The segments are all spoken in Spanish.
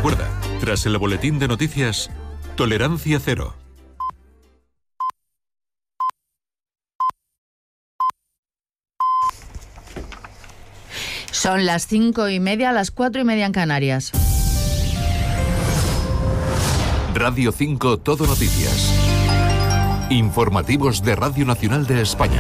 recuerda, tras el boletín de noticias, tolerancia cero. Son las 5:30, las 4:30 en Canarias. Radio 5 Todo Noticias. Informativos de Radio Nacional de España.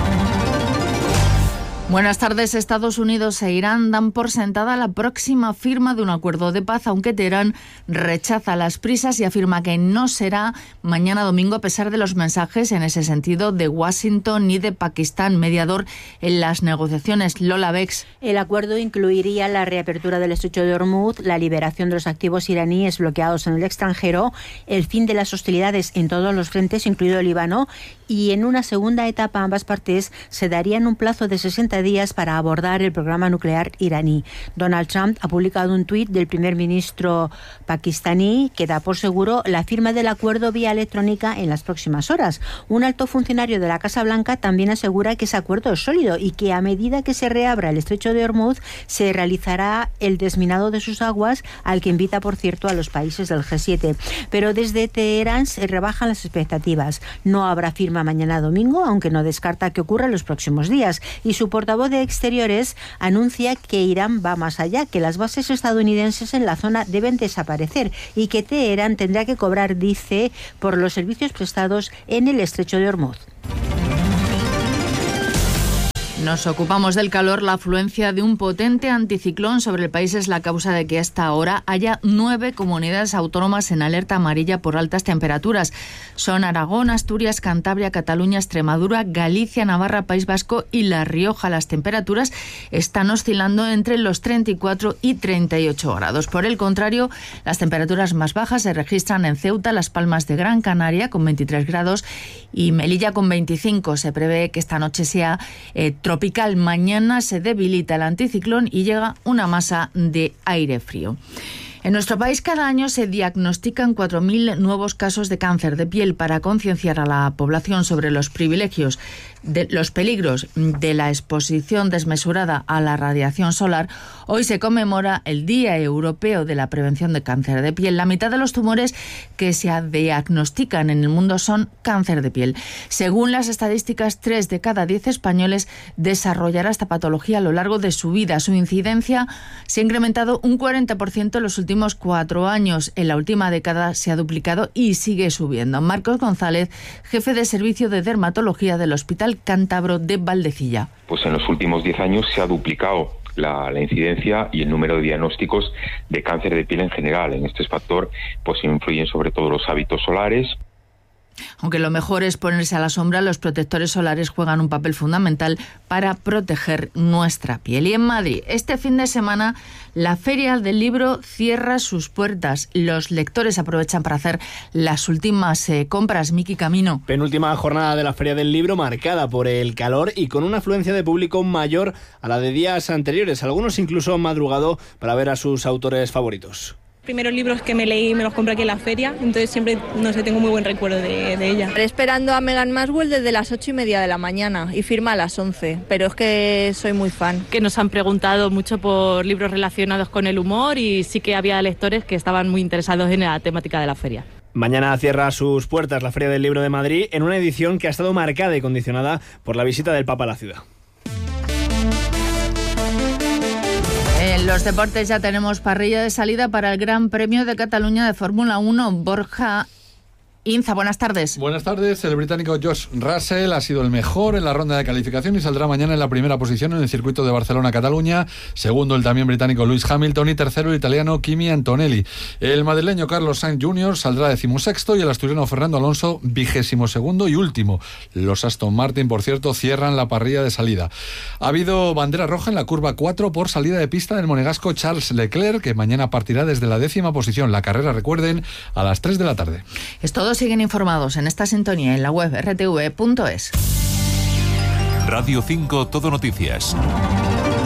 Buenas tardes. Estados Unidos e Irán dan por sentada la próxima firma de un acuerdo de paz, aunque Teherán rechaza las prisas y afirma que no será mañana domingo, a pesar de los mensajes en ese sentido de Washington y de Pakistán, mediador en las negociaciones. Lola Bex. El acuerdo incluiría la reapertura del estrecho de Hormuz, la liberación de los activos iraníes bloqueados en el extranjero, el fin de las hostilidades en todos los frentes, incluido el Líbano, y en una segunda etapa ambas partes se darían un plazo de 60 días para abordar el programa nuclear iraní. Donald Trump ha publicado un tuit del primer ministro pakistaní que da por seguro la firma del acuerdo vía electrónica en las próximas horas. Un alto funcionario de la Casa Blanca también asegura que ese acuerdo es sólido y que a medida que se reabra el estrecho de Hormuz se realizará el desminado de sus aguas, al que invita, por cierto, a los países del G7. Pero desde Teherán se rebajan las expectativas. No habrá firma mañana domingo, aunque no descarta que ocurra en los próximos días. Y su portavoz de Exteriores anuncia que Irán va más allá, que las bases estadounidenses en la zona deben desaparecer y que Teherán tendrá que cobrar, dice, por los servicios prestados en el estrecho de Hormuz. Nos ocupamos del calor. La afluencia de un potente anticiclón sobre el país es la causa de que hasta ahora haya 9 comunidades autónomas en alerta amarilla por altas temperaturas. Son Aragón, Asturias, Cantabria, Cataluña, Extremadura, Galicia, Navarra, País Vasco y La Rioja. Las temperaturas están oscilando entre los 34 y 38 grados. Por el contrario, las temperaturas más bajas se registran en Ceuta, Las Palmas de Gran Canaria con 23 grados y Melilla con 25. Se prevé que esta noche sea tropical. Mañana se debilita el anticiclón y llega una masa de aire frío. En nuestro país cada año se diagnostican 4.000 nuevos casos de cáncer de piel. Para concienciar a la población sobre los peligros de la exposición desmesurada a la radiación solar, hoy se conmemora el Día Europeo de la Prevención de Cáncer de Piel. La mitad de los tumores que se diagnostican en el mundo son cáncer de piel. Según las estadísticas, 3 de cada 10 españoles desarrollará esta patología a lo largo de su vida. Su incidencia se ha incrementado un 40% en los últimos 4 años. En la última década se ha duplicado y sigue subiendo. Marcos González, jefe de servicio de dermatología del Hospital Cántabro de Valdecilla. Pues en los últimos 10 años se ha duplicado la incidencia y el número de diagnósticos de cáncer de piel en general. En este factor pues influyen sobre todo los hábitos solares. Aunque lo mejor es ponerse a la sombra, los protectores solares juegan un papel fundamental para proteger nuestra piel. Y en Madrid, este fin de semana, la Feria del Libro cierra sus puertas. Los lectores aprovechan para hacer las últimas compras. Miki Camino. Penúltima jornada de la Feria del Libro, marcada por el calor y con una afluencia de público mayor a la de días anteriores. Algunos incluso han madrugado para ver a sus autores favoritos. Primeros libros que me leí me los compré aquí en la feria, entonces siempre, tengo muy buen recuerdo de ella. Esperando a Meghan Maxwell desde las 8:30 de la mañana y firma a las 11, pero es que soy muy fan. Que nos han preguntado mucho por libros relacionados con el humor y sí que había lectores que estaban muy interesados en la temática de la feria. Mañana cierra sus puertas la Feria del Libro de Madrid en una edición que ha estado marcada y condicionada por la visita del Papa a la ciudad. En los deportes ya tenemos parrilla de salida para el Gran Premio de Cataluña de Fórmula 1. Borja Inza, buenas tardes. Buenas tardes. El británico George Russell ha sido el mejor en la ronda de calificación y saldrá mañana en la primera posición en el circuito de Barcelona-Cataluña. Segundo, el también británico Lewis Hamilton y tercero, el italiano Kimi Antonelli. El madrileño Carlos Sainz Jr. saldrá 16º y el asturiano Fernando Alonso 22º y último. Los Aston Martin, por cierto, cierran la parrilla de salida. Ha habido bandera roja en la curva 4 por salida de pista del monegasco Charles Leclerc, que mañana partirá desde la 10ª posición. La carrera, recuerden, a las 3 de la tarde. Es todo. Siguen informados en esta sintonía en la web rtv.es. Radio 5 Todo Noticias.